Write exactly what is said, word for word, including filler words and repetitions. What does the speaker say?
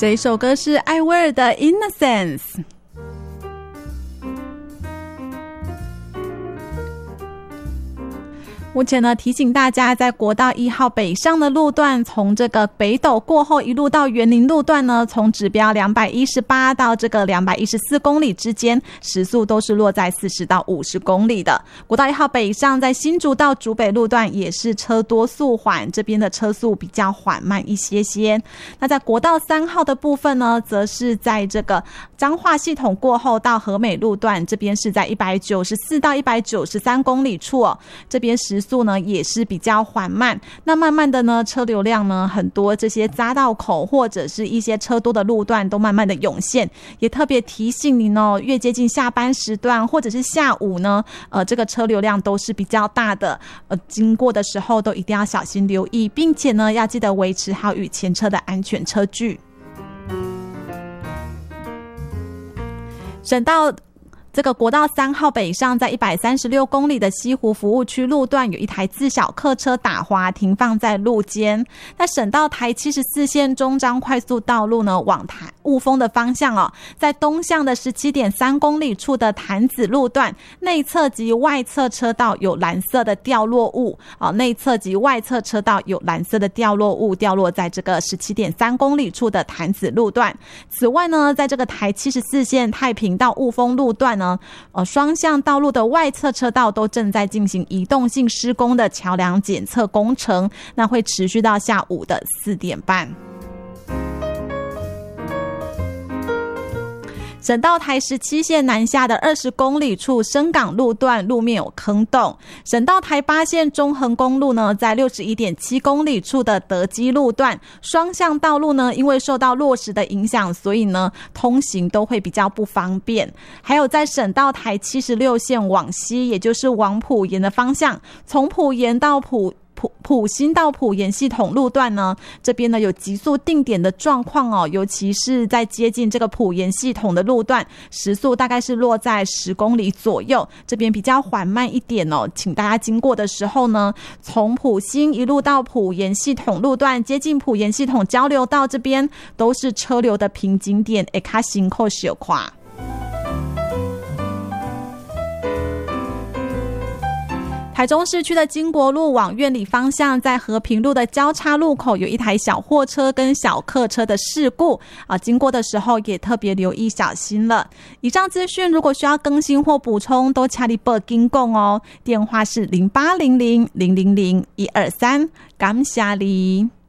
这一首歌是艾薇儿的 Innocence。目前呢，提醒大家，在国道一号北上的路段，从这个北斗过后一路到园林路段呢，从指标两百一十八到这个两百一十四公里之间，时速都是落在四十到五十公里的。国道一号北上在新竹到竹北路段也是车多速缓，这边的车速比较缓慢一些些。那在国道三号的部分呢，则是在这个彰化系统过后到和美路段，这边是在一百九十四到一百九十三公里处哦，这边时速呢也是比较缓慢。那慢慢的呢，车流量呢很多这些匝道口或者是一些车多的路段都慢慢的涌现，也特别提醒您哦，越接近下班时段或者是下午呢，呃，这个车流量都是比较大的，呃，经过的时候都一定要小心留意，并且呢要记得维持好与前车的安全车距。省道这个国道三号北上，在一百三十六公里的西湖服务区路段，有一台自小客车打滑停放在路肩。在省道台七十四线中彰快速道路呢，往台雾峰的方向哦，在东向的 十七点三公里处的潭子路段，内侧及外侧车道有蓝色的掉落物哦，内侧及外侧车道有蓝色的掉落物掉落在这个 十七点三公里处的潭子路段。此外呢，在这个台七十四线太平到雾峰路段呢，呃，双向道路的外侧车道都正在进行移动性施工的桥梁检测工程，那会持续到下午的四点半。省道台十七线南下的二十公里处深港路段路面有坑洞。省道台八线中横公路呢，在 六十一点七公里处的德基路段双向道路呢，因为受到落石的影响，所以呢通行都会比较不方便。还有在省道台七十六线往西，也就是往埔盐的方向，从埔盐到埔埔埔新到埔盐系统路段呢，这边呢有急速定点的状况哦，尤其是在接近这个埔盐系统的路段，时速大概是落在十公里左右，这边比较缓慢一点哦，请大家经过的时候呢，从埔新一路到埔盐系统路段，接近埔盐系统交流道这边都是车流的瓶颈点，会较辛苦小块。台中市区的经国路往苑里方向，在和平路的交叉路口有一台小货车跟小客车的事故啊，经过的时候也特别留意小心了。以上资讯如果需要更新或补充，都请你报警讲哦，电话是零八零零零零零一二三，感谢你。